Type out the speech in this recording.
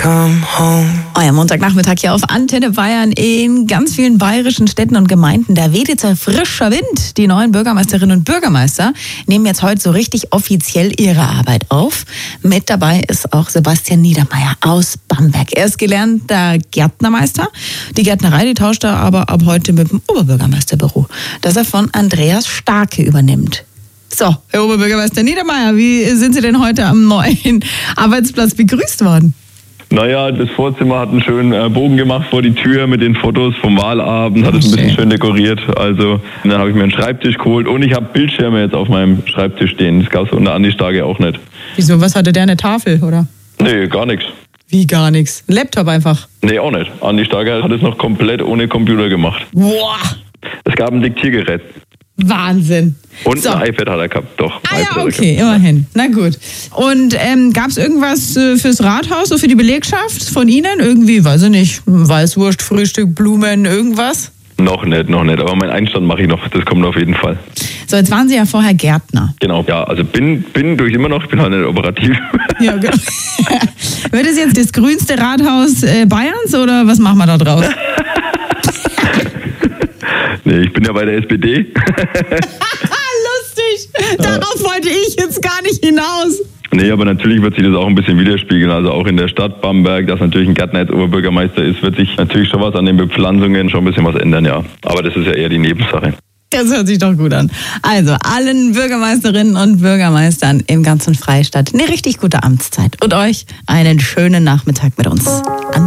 come home. Euer Montagnachmittag hier auf Antenne Bayern in ganz vielen bayerischen Städten und Gemeinden. Da weht jetzt ein frischer Wind. Die neuen Bürgermeisterinnen und Bürgermeister nehmen jetzt heute so richtig offiziell ihre Arbeit auf. Mit dabei ist auch Sebastian Niedermeyer aus Bamberg. Er ist gelernter Gärtnermeister. Die Gärtnerei, die tauscht er aber ab heute mit dem Oberbürgermeisterbüro, das er von Andreas Starke übernimmt. So, Herr Oberbürgermeister Niedermeyer, wie sind Sie denn heute am neuen Arbeitsplatz begrüßt worden? Naja, das Vorzimmer hat einen schönen Bogen gemacht vor die Tür mit den Fotos vom Wahlabend, hat es ein bisschen schön dekoriert. Also dann habe ich mir einen Schreibtisch geholt und ich habe Bildschirme jetzt auf meinem Schreibtisch stehen. Das gab es unter Andi Starke auch nicht. Wieso, was hatte der, eine Tafel, oder? Nee, gar nichts. Wie gar nichts? Ein Laptop einfach? Nee, auch nicht. Andi Starke hat es noch komplett ohne Computer gemacht. Boah! Es gab ein Diktiergerät. Wahnsinn. Und so. Ein iPad hat er gehabt, doch. Ja, okay, immerhin. Na gut. Und gab es irgendwas fürs Rathaus, so für die Belegschaft von Ihnen? Irgendwie, weiß ich nicht, Weißwurst, Frühstück, Blumen, irgendwas? Noch nicht. Aber meinen Einstand mache ich noch, das kommt auf jeden Fall. So, jetzt waren Sie ja vorher Gärtner. Genau, ja, also bin durch immer noch, ich bin halt nicht operativ. Ja, genau. Wird es jetzt das grünste Rathaus Bayerns oder was machen wir da draus? Nee, ich bin ja bei der SPD. Lustig! Darauf wollte ich jetzt gar nicht hinaus. Nee, aber natürlich wird sich das auch ein bisschen widerspiegeln. Also auch in der Stadt Bamberg, dass natürlich ein Gärtner jetzt Oberbürgermeister ist, wird sich natürlich schon was an den Bepflanzungen schon ein bisschen was ändern, ja. Aber das ist ja eher die Nebensache. Das hört sich doch gut an. Also allen Bürgermeisterinnen und Bürgermeistern im ganzen Freistaat eine richtig gute Amtszeit. Und euch einen schönen Nachmittag mit uns.